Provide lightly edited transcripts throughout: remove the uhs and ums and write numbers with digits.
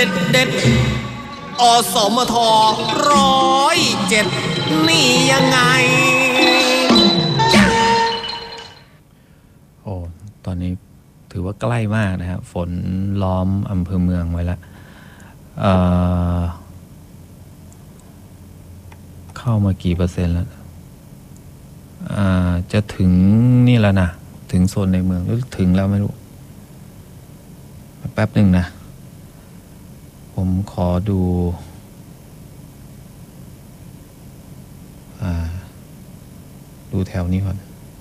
เด็ดอสมท107นี่ยังไงโอ้ตอนนี้ถือว่าใกล้มากนะครับฝนล้อมอำเภอเมืองไว้แล้วเข้ามากี่เปอร์เซ็นต์แล้วจะถึงนี่แล้วนะถึงโซนในเมืองหรือถึงแล้วไม่รู้แป๊บหนึ่งนะผมขอดูแถวนี้ก่อน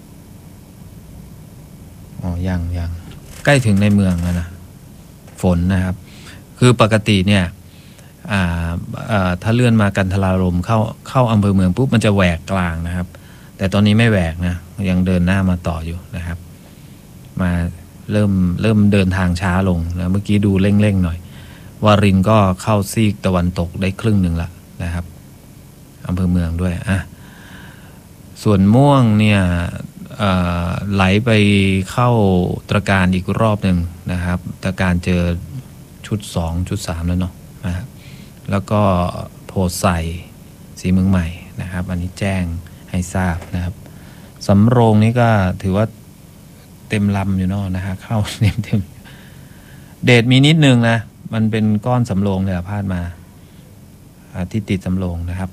ยังใกล้ถึงในเมืองแล้วนะฝนนะครับคือปกติเนี่ยถ้าเลื่อนมากันทรารมเข้าอำเภอเมืองปุ๊บมันจะแหวกกลางนะครับแต่ตอนนี้ไม่แหวกนะยังเดินหน้ามาต่ออยู่นะครับมาเริ่มเดินทางช้าลงแล้วเมื่อกี้ดูเร่งหน่อยวารินก็เข้าซีกตะวันตกได้ครึ่งหนึ่งละนะครับอำเภอเมืองด้วยส่วนม่วงเนี่ยไหลไปเข้าตระการอีกรอบหนึ่งนะครับตระการเจอชุด2ชุด3แล้วเนาะนะครับแล้วก็โพไซสีเมืองใหม่นะครับอันนี้แจ้งให้ทราบนะครับสำโรงนี่ก็ถือว่าเต็มลำอยู่เนาะนะฮะเข้าเต็มเดชมีนิดนึงนะมันเป็นก้อนสำโรงเลยพาดมาที่ติดสำโรงนะครับ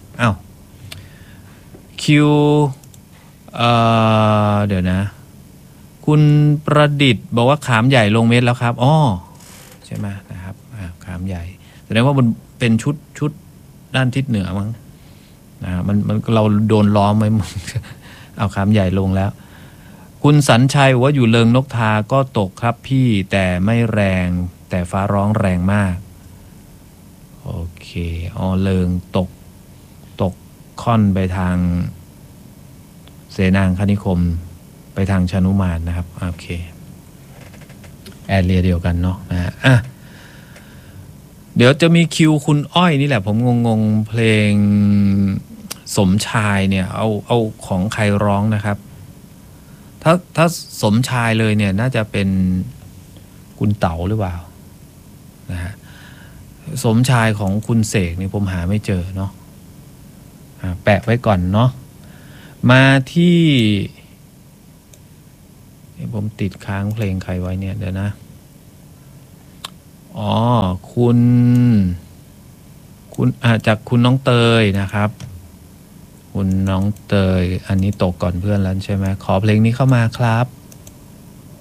คิวเดี๋ยวนะคุณประดิษฐ์บอกว่าขามใหญ่ลงเม็ดแล้วครับใช่ไหมนะครับขามใหญ่แสดงว่ามันเป็นชุดด้านทิศเหนือมั้งมันเราโดนล้อมไว้หมดเอาขามใหญ่ลงแล้วคุณสัญชัยว่าอยู่เริงนกทาก็ตกครับพี่แต่ไม่แรงแต่ฟ้าร้องแรงมากโอเคเริงตกค่อนไปทางเสนางคณิคมไปทางชนุมานนะครับโอเคแอเรียเดียวกันเนาะนะฮะเดี๋ยวจะมีคิวคุณอ้อยนี่แหละผมงงเพลงสมชายเนี่ยเอาของใครร้องนะครับถ้าสมชายเลยเนี่ยน่าจะเป็นคุณเต๋าหรือเปล่านะฮะสมชายของคุณเสกนี่ผมหาไม่เจอเนาะแปะไว้ก่อนเนาะมาที่ผมติดค้างเพลงใครไว้เนี่ยเดี๋ยวนะคุณจากคุณน้องเตยนะครับคุณน้องเตยอันนี้ตกก่อนเพื่อนแล้วใช่ไหมขอเพลงนี้เข้ามาครับ